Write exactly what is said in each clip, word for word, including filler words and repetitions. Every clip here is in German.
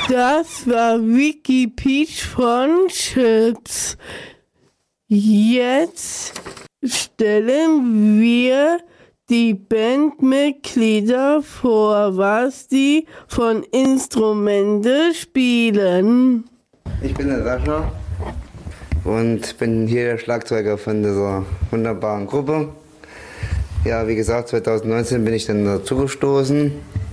Das war Vicky Peach von Chips. Jetzt stellen wir die Bandmitglieder vor, was die von Instrumente spielen. Ich bin der Sascha und bin hier der Schlagzeuger von dieser wunderbaren Gruppe. Ja, wie gesagt, zwanzig neunzehn bin ich dann dazugestoßen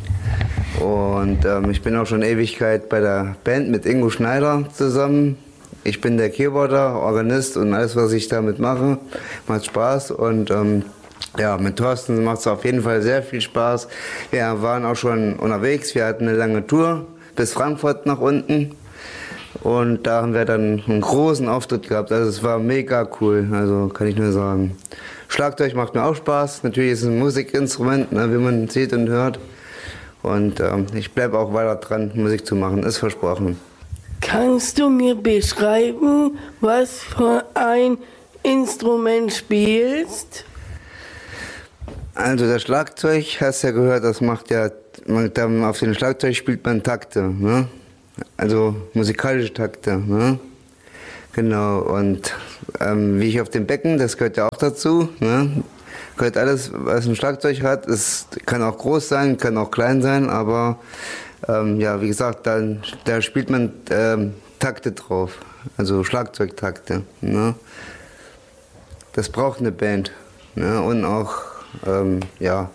und ähm, ich bin auch schon Ewigkeit bei der Band mit Ingo Schneider zusammen. Ich bin der Keyboarder, Organist und alles, was ich damit mache, macht Spaß und ähm, ja, mit Thorsten macht es auf jeden Fall sehr viel Spaß. Wir waren auch schon unterwegs, wir hatten eine lange Tour bis Frankfurt nach unten und da haben wir dann einen großen Auftritt gehabt. Also es war mega cool, also kann ich nur sagen. Schlagzeug macht mir auch Spaß, natürlich ist es ein Musikinstrument, ne, wie man sieht und hört. Und ähm, ich bleibe auch weiter dran, Musik zu machen, ist versprochen. Kannst du mir beschreiben, was für ein Instrument spielst? Also das Schlagzeug, hast du ja gehört, das macht ja, man, auf dem Schlagzeug spielt man Takte, ne? Also musikalische Takte, ne? Genau, und ähm, wie ich auf dem Becken, das gehört ja auch dazu, ne? Gehört alles, was ein Schlagzeug hat, es kann auch groß sein, kann auch klein sein, aber ähm, ja, wie gesagt, dann, da spielt man ähm, Takte drauf, also Schlagzeugtakte, ne? Das braucht eine Band, ne? Und auch, ähm, ja,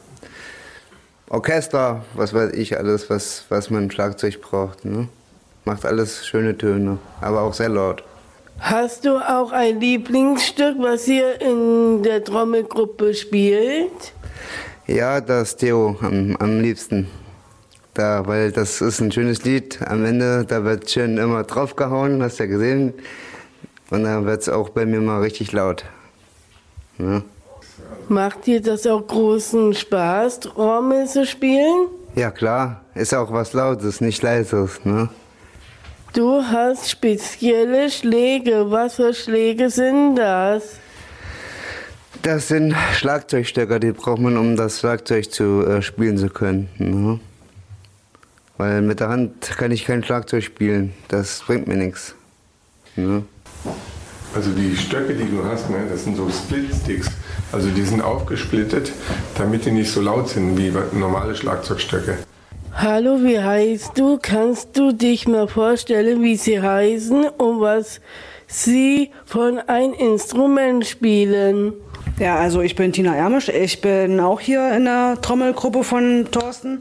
Orchester, was weiß ich, alles, was, was man im Schlagzeug braucht, ne? Macht alles schöne Töne, aber auch sehr laut. Hast du auch ein Lieblingsstück, was ihr in der Trommelgruppe spielt? Ja, das Theo am, am liebsten. Da, weil das ist ein schönes Lied. Am Ende, da wird schön immer draufgehauen, hast du ja gesehen. Und dann wird es auch bei mir mal richtig laut. Ja. Macht dir das auch großen Spaß, Trommel zu spielen? Ja klar, ist auch was Lautes, nicht Leises, ne? Du hast spezielle Schläge. Was für Schläge sind das? Das sind Schlagzeugstöcker, die braucht man, um das Schlagzeug zu äh, spielen zu können. Ne? Weil mit der Hand kann ich kein Schlagzeug spielen. Das bringt mir nichts. Ne? Also die Stöcke, die du hast, ne, das sind so Splitsticks. Also die sind aufgesplittet, damit die nicht so laut sind wie normale Schlagzeugstöcke. Hallo, wie heißt du? Kannst du dich mal vorstellen, wie sie heißen und was sie von ein Instrument spielen? Ja, also ich bin Tina Ermisch. Ich bin auch hier in der Trommelgruppe von Thorsten.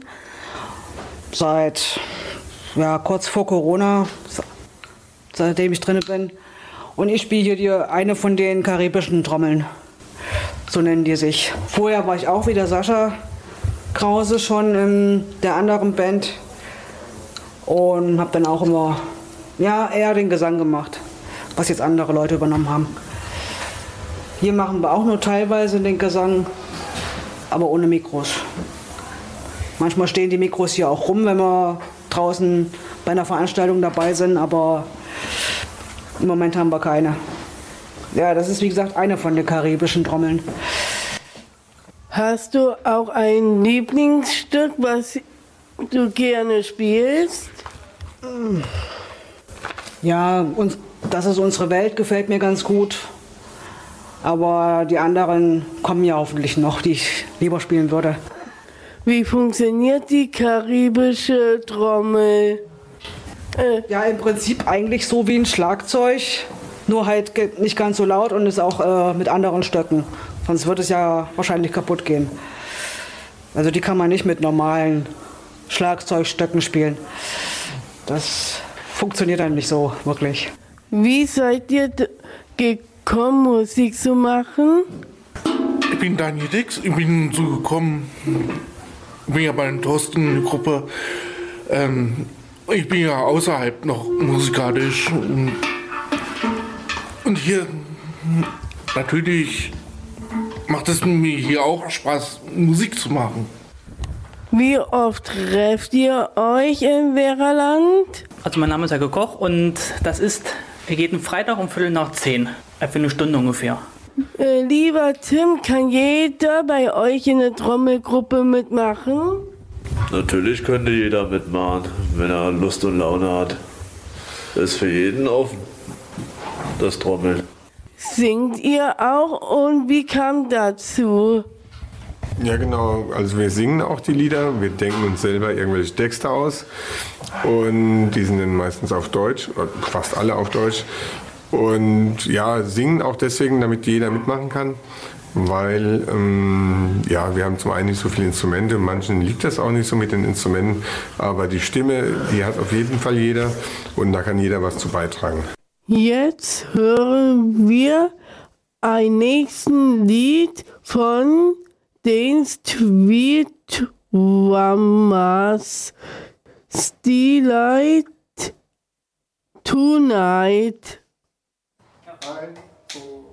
Seit, ja, kurz vor Corona, seitdem ich drin bin. Und ich spiele hier die, eine von den karibischen Trommeln. So nennen die sich. Vorher war ich auch wieder Sascha Krause schon in der anderen Band und habe dann auch immer ja, eher den Gesang gemacht, was jetzt andere Leute übernommen haben. Hier machen wir auch nur teilweise den Gesang, aber ohne Mikros. Manchmal stehen die Mikros hier auch rum, wenn wir draußen bei einer Veranstaltung dabei sind, aber im Moment haben wir keine. Ja, das ist wie gesagt eine von den karibischen Trommeln. Hast du auch ein Lieblingsstück, was du gerne spielst? Ja, uns, das ist unsere Welt, gefällt mir ganz gut. Aber die anderen kommen ja hoffentlich noch, die ich lieber spielen würde. Wie funktioniert die karibische Trommel? Äh. Ja, im Prinzip eigentlich so wie ein Schlagzeug, nur halt nicht ganz so laut und ist auch äh, mit anderen Stöcken. Sonst wird es ja wahrscheinlich kaputt gehen. Also die kann man nicht mit normalen Schlagzeugstöcken spielen. Das funktioniert dann nicht so wirklich. Wie seid ihr gekommen, Musik zu machen? Ich bin Daniel Dix, ich bin so gekommen, ich bin ja bei den Thorsten in der Gruppe. Ähm, ich bin ja außerhalb noch musikalisch. Und, und hier natürlich macht es mir hier auch Spaß, Musik zu machen. Wie oft trefft ihr euch im Wehrerland? Also mein Name ist Herr Koch und das ist, wir gehen Freitag um Viertel nach zehn, für eine Stunde ungefähr. Äh, lieber Tim, kann jeder bei euch in der Trommelgruppe mitmachen? Natürlich könnte jeder mitmachen, wenn er Lust und Laune hat. Ist für jeden offen, das Trommeln. Singt ihr auch und wie kam dazu? Ja genau, also wir singen auch die Lieder, wir denken uns selber irgendwelche Texte aus und die sind dann meistens auf Deutsch, fast alle auf Deutsch. Und ja, singen auch deswegen, damit jeder mitmachen kann, weil ähm, ja, wir haben zum einen nicht so viele Instrumente, manchen liegt das auch nicht so mit den Instrumenten, aber die Stimme, die hat auf jeden Fall jeder und da kann jeder was zu beitragen. Jetzt hören wir ein nächstes Lied von den Sweetwammers, Starlight Tonight. Eins, zwei.